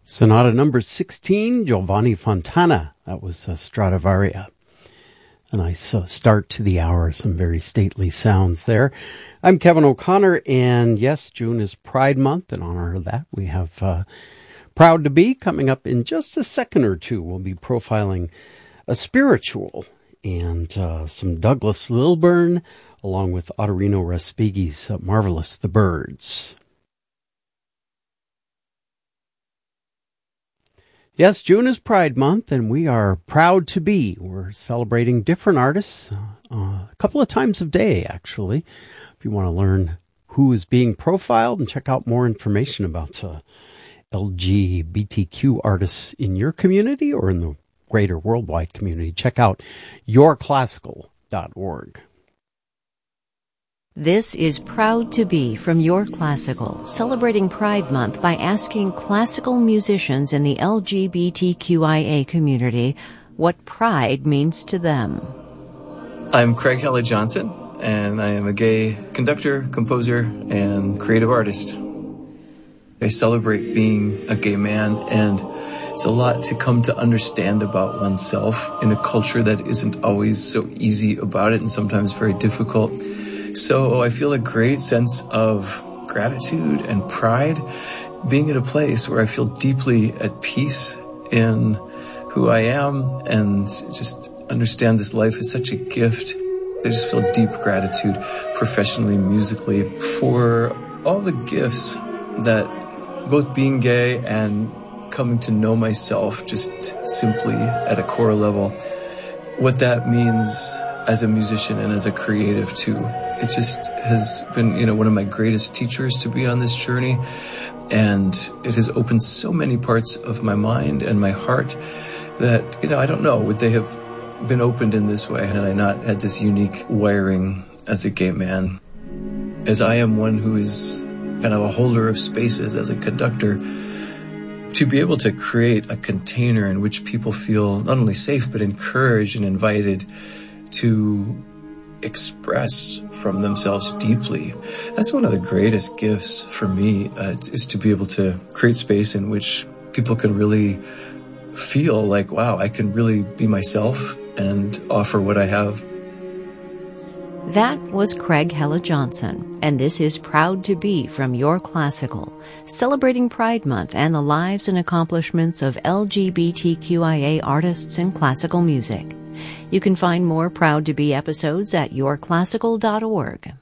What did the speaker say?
Sonata number 16, Giovanni Fontana. That was Stradivari. A nice start to the hour. Some very stately sounds there. I'm Kevin O'Connor, and yes, June is Pride Month. In honor of that, we have Proud to Be coming up in just a second or two. We'll be profiling a spiritual and some Douglas Lilburn, along with Ottorino Respighi's marvelous The Birds. Yes, June is Pride Month, and we are proud to be. We're celebrating different artists a couple of times a day, actually. If you want to learn who is being profiled and check out more information about LGBTQ artists in your community or in the greater worldwide community, check out yourclassical.org. This is Proud to Be from Your Classical, celebrating Pride Month by asking classical musicians in the LGBTQIA community what pride means to them. I'm Craig Hella Johnson, and I am a gay conductor, composer, and creative artist. I celebrate being a gay man, and it's a lot to come to understand about oneself in a culture that isn't always so easy about it and sometimes very difficult. So I feel a great sense of gratitude and pride being at a place where I feel deeply at peace in who I am and just understand this life is such a gift. I just feel deep gratitude professionally, musically, for all the gifts that both being gay and coming to know myself just simply at a core level, what that means as a musician and as a creative too. It just has been, one of my greatest teachers to be on this journey. And it has opened so many parts of my mind and my heart that, I don't know, would they have been opened in this way had I not had this unique wiring as a gay man. As I am one who is kind of a holder of spaces as a conductor, to be able to create a container in which people feel not only safe, but encouraged and invited to express from themselves deeply. That's one of the greatest gifts for me, is to be able to create space in which people can really feel like, wow, I can really be myself and offer what I have. That was Craig Hella Johnson, and this is Proud to Be from Your Classical, celebrating Pride Month and the lives and accomplishments of LGBTQIA artists in classical music. You can find more Proud to Be episodes at yourclassical.org.